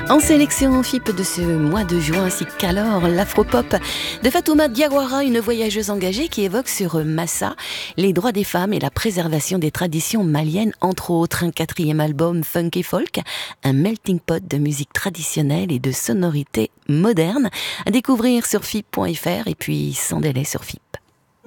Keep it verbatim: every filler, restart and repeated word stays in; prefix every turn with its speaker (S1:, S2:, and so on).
S1: En sélection F I P de ce mois de juin, ainsi qu'alors l'afropop de Fatoumata Diawara, une voyageuse engagée qui évoque sur Massa les droits des femmes et la préservation des traditions maliennes, entre autres. Un quatrième album funk et folk, un melting pot de musique traditionnelle et de sonorités modernes, à découvrir sur F I P point F R et puis sans délai sur F I P.